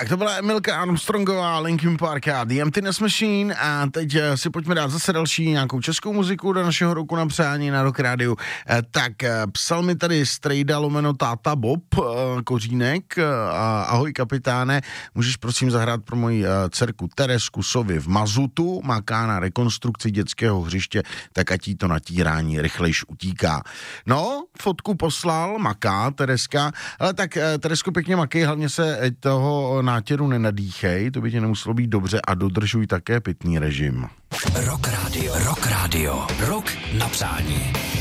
Tak, to byla Emilka Armstrongová, Linkin Park a The Emptiness Machine a teď si pojďme dát zase další nějakou českou muziku do našeho roku na přání na Rock Radio. Tak, psal mi tady strejda lomeno táta Bob Kořínek. Ahoj kapitáne, můžeš prosím zahrát pro moji dcerku Teresku Sovi v Mazutu, maká na rekonstrukci dětského hřiště, tak ať jí to natírání rychlejš utíká. No, fotku poslal, maká Tereska, ale tak Teresko pěkně makej, hlavně se toho nátěru nenadýchej, to by tě nemuselo být dobře a dodržuj také pitný režim. Rock Radio, Rock Radio, Rock na přání.